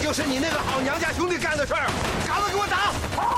就是你那个好娘家兄弟干的事儿，赶快给我打！